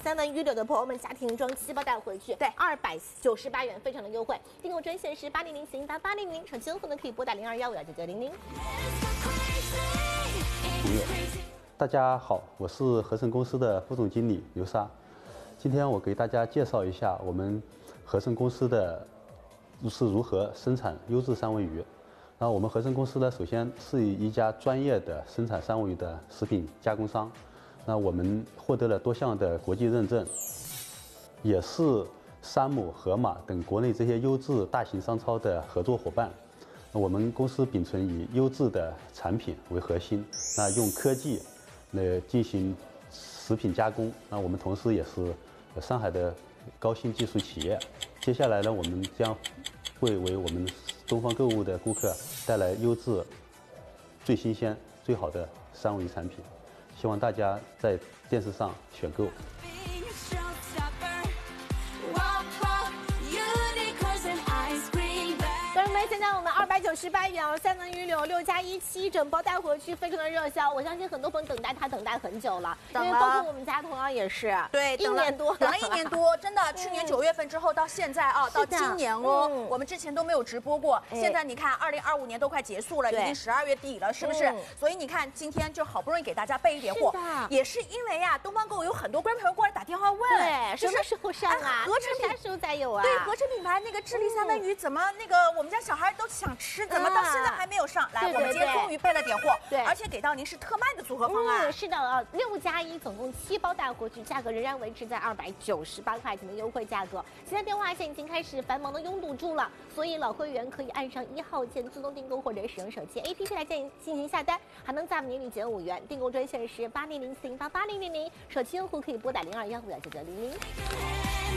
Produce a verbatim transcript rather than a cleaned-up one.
三文鱼柳的朋友们，家庭装七包带回去， 对， 二百九十八元，非常的优惠。订购专线是八零零四零八八零零，手机用户呢可以拨打零二幺五幺九九零零。 大家好，我是合盛公司的副总经理刘沙。今天我给大家介绍一下我们合盛公司的是如何生产优质三文鱼。那我们合盛公司呢，首先是一家专业的生产三文鱼的食品加工商。那我们获得了多项的国际认证，也是山姆、盒马等国内这些优质大型商超的合作伙伴。我们公司秉承以优质的产品为核心，那用科技来进行食品加工。那我们同时也是上海的高新技术企业。接下来呢，我们将会为我们东方购物的顾客带来优质、最新鲜、最好的三文鱼产品。希望大家在电视上选购。 现在我们二百九十八元三文鱼柳六加一七整包带回去，非常的热销。我相信很多朋友等待它等待很久了，因为包括我们家同样也是， 对， 一年多， 等了一年多，真的，去年九月份之后到现在啊，到今年哦， 嗯、 我们之前都没有直播过，现在你看，二零二五年都快结束了，已经十二月底了，是不是？嗯、所以你看，今天就好不容易给大家备一点货，也是因为呀，东方购物有很多观众朋友过来打电话问， 对，什么时候上啊？ 合成啥时候才有啊？ 对，合成品牌那个智利三文鱼怎么那个我们家小孩都想吃，怎么到现在还没有上？来，我们今天终于备了点货，对，而且给到您是特卖的组合方案。 嗯，是的啊，六加一，总共七包带回去，价格仍然维持在二百九十八块钱的优惠价格。现在电话线已经开始繁忙的拥堵住了，所以老会员可以按上一号键自动订购，或者使用手机 A P P 来进进行下单，还能在年里减五元。订购专线是八零零四零八八零零零，手机用户可以拨打零二幺五幺九九零零。